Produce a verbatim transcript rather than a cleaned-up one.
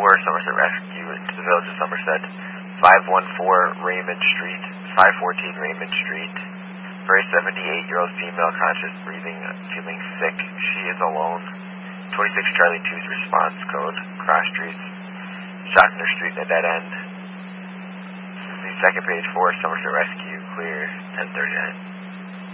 Somerset Rescue to the Village of Somerset, five one four Raymond Street, five fourteen Raymond Street. For a seventy-eight-year-old female conscious, breathing, feeling sick. She is alone. twenty-six Charlie two's response code, cross streets. Shockner Street at that end. This is the second page for Somerset Rescue, clear, ten thirty-nine.